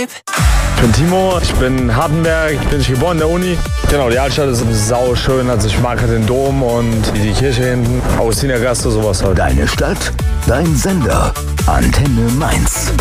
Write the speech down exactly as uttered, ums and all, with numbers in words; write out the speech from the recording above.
babe. Ich bin Timo, ich bin in Hardenberg, bin ich geboren in der Uni. Genau, die Altstadt ist sau schön, also ich mag halt den Dom und die Kirche hinten, Augustinergasse, sowas halt. Deine Stadt, dein Sender, Antenne Mainz.